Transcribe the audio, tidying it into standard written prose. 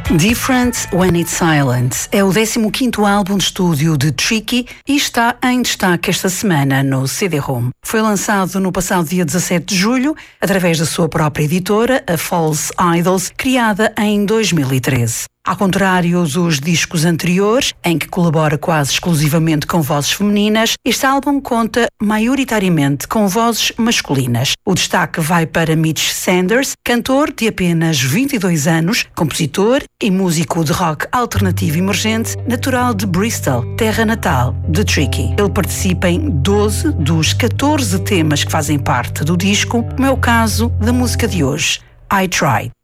Different When It's Silent é o 15º álbum de estúdio de Tricky e está em destaque esta semana no CD-ROM. Foi lançado no passado dia 17 de julho através da sua própria editora, a False Idols, criada em 2013. Ao contrário dos discos anteriores, em que colabora quase exclusivamente com vozes femininas, este álbum conta maioritariamente com vozes masculinas. O destaque vai para Mitch Sanders, cantor de apenas 22 anos, compositor e músico de rock alternativo emergente, natural de Bristol, terra natal de Tricky. Ele participa em 12 dos 14 temas que fazem parte do disco, como é o caso da música de hoje, I Tried.